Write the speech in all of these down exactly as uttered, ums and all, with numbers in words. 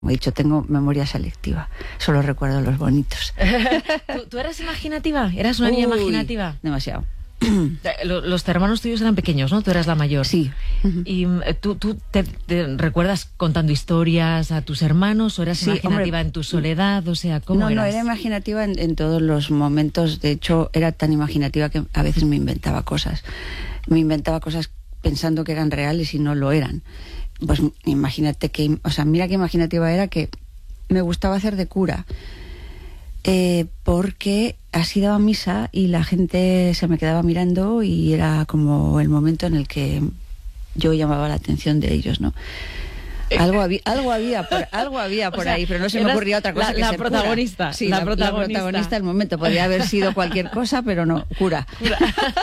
Como he dicho, tengo memoria selectiva. Solo recuerdo los bonitos. ¿Tú, ¿Tú eras imaginativa? ¿Eras una niña Uy, imaginativa? Demasiado. Los hermanos tuyos eran pequeños, ¿no? Tú eras la mayor. Sí. ¿Y tú, tú te, te recuerdas contando historias a tus hermanos o eras Sí, imaginativa hombre, en tu soledad? O sea, ¿cómo No, eras? no, era imaginativa en, en todos los momentos. De hecho, era tan imaginativa que a veces me inventaba cosas. Me inventaba cosas pensando que eran reales y no lo eran. Pues imagínate que... O sea, mira qué imaginativa era, que me gustaba hacer de cura. Eh, porque así daba misa y la gente se me quedaba mirando y era como el momento en el que yo llamaba la atención de ellos, ¿no? Algo había, algo había por, algo había por o sea, ahí, pero no se me ocurría otra cosa la, que la ser protagonista, cura. Sí, la, la, protagonista. la protagonista del momento. Podría haber sido cualquier cosa, pero no, cura. cura.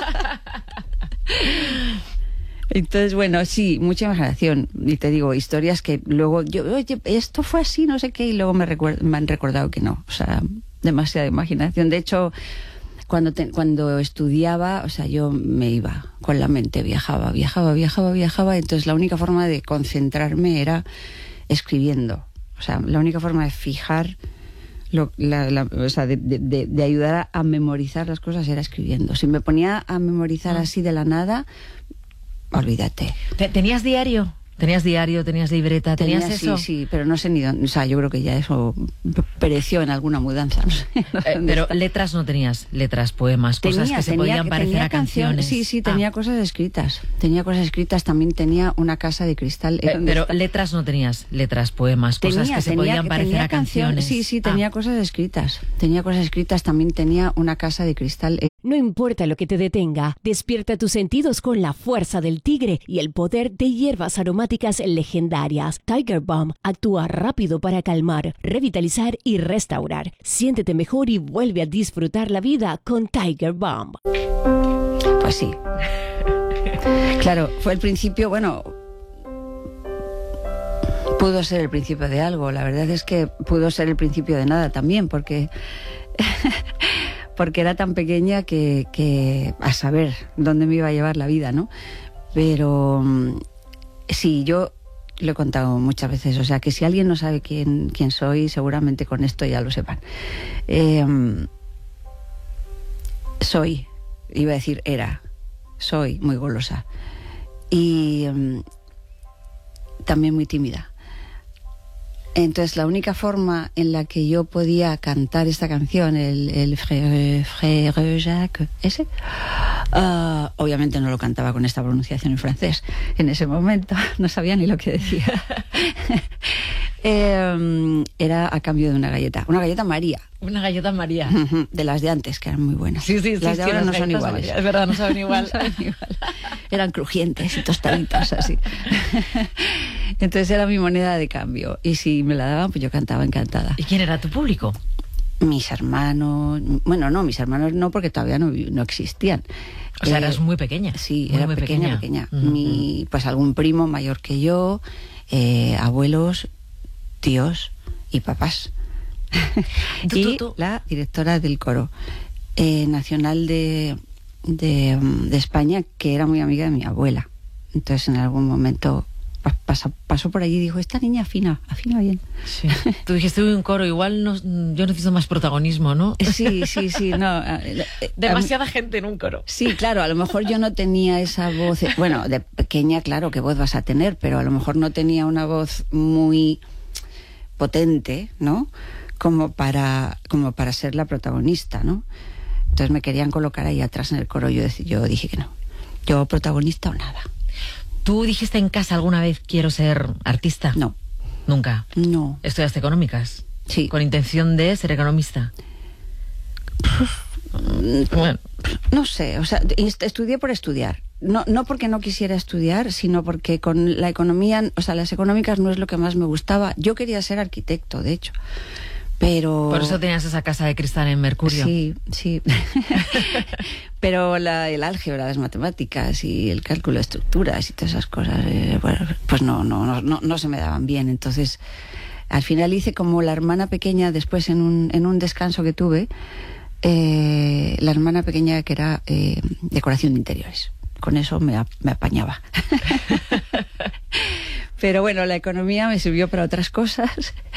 Entonces, bueno, sí, mucha imaginación. Y te digo, historias que luego yo, oye, esto fue así, no sé qué, y luego me, recuer- me han recordado que no. O sea, demasiada imaginación. De hecho, cuando, te, cuando estudiaba, o sea, yo me iba con la mente, viajaba, viajaba, viajaba, viajaba. Entonces, la única forma de concentrarme era escribiendo. O sea, la única forma de fijar, lo, la, la, o sea, de, de, de ayudar a, a memorizar las cosas era escribiendo. Si me ponía a memorizar ah. así de la nada, olvídate. ¿Tenías diario? ¿Tenías diario? ¿Tenías libreta? ¿Tenías Tenía, eso? Sí, sí, pero no sé ni dónde. O sea, yo creo que ya eso pereció en alguna mudanza. No sé, no sé eh, pero está. letras no tenías, letras, poemas, tenía, cosas que se tenía, podían parecer tenía a canciones. Sí, sí, tenía ah. cosas escritas. Tenía cosas escritas. También tenía una casa de cristal. Eh, pero está? letras no tenías, letras, poemas, tenía, cosas que se tenía, podían parecer tenía a canciones. Sí, sí, tenía ah. cosas escritas. Tenía cosas escritas. También tenía una casa de cristal. No importa lo que te detenga, despierta tus sentidos con la fuerza del tigre y el poder de hierbas aromáticas legendarias. Tiger Balm actúa rápido para calmar, revitalizar y restaurar. Siéntete mejor y vuelve a disfrutar la vida con Tiger Balm. Pues sí. Claro, fue el principio, bueno, pudo ser el principio de algo. La verdad es que pudo ser el principio de nada también, porque... porque era tan pequeña que, que a saber dónde me iba a llevar la vida, ¿no? Pero sí, yo lo he contado muchas veces, o sea, que si alguien no sabe quién, quién soy, seguramente con esto ya lo sepan. Eh, soy, iba a decir era, soy muy golosa y um, también muy tímida. Entonces, la única forma en la que yo podía cantar esta canción, el, el Frère, Frère Jacques, ese, uh, obviamente no lo cantaba con esta pronunciación en francés en ese momento, no sabía ni lo que decía. eh, era a cambio de una galleta, una galleta María. Una galleta María. De las de antes, que eran muy buenas. Sí, sí, sí. Las de sí, ahora las no son iguales. María, es verdad, no saben igual. No saben igual. Eran crujientes y tostaditas así. Entonces era mi moneda de cambio. Y si me la daban, pues yo cantaba encantada. ¿Y quién era tu público? Mis hermanos. Bueno, no, mis hermanos no, porque todavía no, no existían. O sea, eh, eras muy pequeña. Sí, muy, era muy pequeña, pequeña. pequeña. Uh-huh. Mi, pues algún primo mayor que yo, eh, abuelos, tíos y papás. ¿Tú, y tú, tú? la directora del coro eh, nacional de, de, de España, que era muy amiga de mi abuela. Entonces en algún momento pasó, pasó por allí y dijo, esta niña afina, afina bien. Sí. Tú dijiste, un coro, igual no, yo necesito más protagonismo, ¿no? Sí, sí, sí. No, demasiada a, gente en un coro. Sí, claro, a lo mejor yo no tenía esa voz, bueno, de pequeña, claro, qué voz vas a tener, pero a lo mejor no tenía una voz muy potente, ¿no? como para como para ser la protagonista, ¿no? Entonces me querían colocar ahí atrás en el coro. Yo, yo dije que no. Yo protagonista o nada. ¿Tú dijiste en casa alguna vez quiero ser artista? No. ¿Nunca? No. ¿Estudiaste económicas? Sí. ¿Con intención de ser economista? Bueno. No sé, o sea, estudié por estudiar. No, no porque no quisiera estudiar, sino porque con la economía, o sea, las económicas no es lo que más me gustaba. Yo quería ser arquitecto, de hecho. Pero... Por eso tenías esa casa de cristal en Mercurio. Sí, sí. Pero la, el álgebra, las matemáticas y el cálculo de estructuras y todas esas cosas, eh, bueno, pues no, no, no, no, no se me daban bien. Entonces, al final hice como la hermana pequeña, después en un, en un descanso que tuve, eh, la hermana pequeña que era eh, decoración de interiores. Con eso me, me apañaba. Pero bueno, la economía me sirvió para otras cosas.